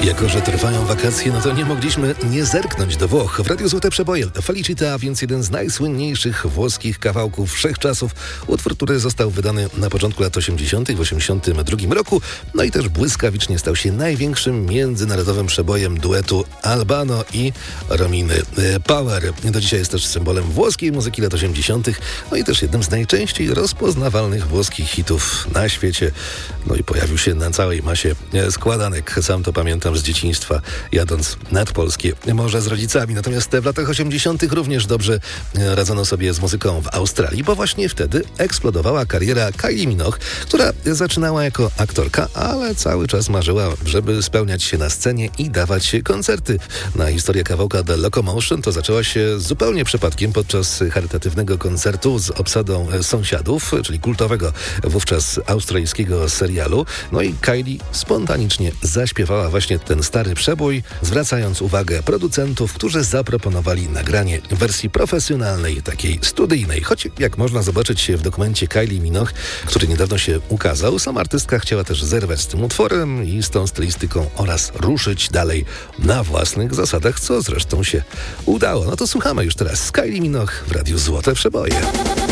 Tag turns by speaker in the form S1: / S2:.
S1: Jako że trwają wakacje, no to nie mogliśmy nie zerknąć do Włoch. W Radiu Złote Przeboje Felicita, więc jeden z najsłynniejszych włoskich kawałków wszechczasów. Utwór, który został wydany na początku lat 80. w 82 roku. No i też błyskawicznie stał się największym międzynarodowym przebojem duetu Albano i Rominy Power. Do dzisiaj jest też symbolem włoskiej muzyki lat 80. No i też jednym z najczęściej rozpoznawalnych włoskich hitów na świecie. No i pojawił się na całej masie składanek. Sam to pamiętam z dzieciństwa, jadąc nad polskie morze z rodzicami. Natomiast w latach 80. również dobrze radzono sobie z muzyką w Australii, bo właśnie wtedy eksplodowała kariera Kylie Minogue, która zaczynała jako aktorka, ale cały czas marzyła, żeby spełniać się na scenie i dawać koncerty. Na historię kawałka The Locomotion to zaczęła się zupełnie przypadkiem podczas charytatywnego koncertu z obsadą Sąsiadów, czyli kultowego wówczas australijskiego serialu. No i Kylie spontanicznie zaśpiewała właśnie ten stary przebój, zwracając uwagę producentów, którzy zaproponowali nagranie w wersji profesjonalnej, takiej studyjnej. Choć jak można zobaczyć w dokumencie Kylie Minogue, który niedawno się ukazał, sama artystka chciała też zerwać z tym utworem i z tą stylistyką oraz ruszyć dalej na własnych zasadach, co zresztą się udało. No to słuchamy już teraz Kylie Minogue w Radiu Złote Przeboje.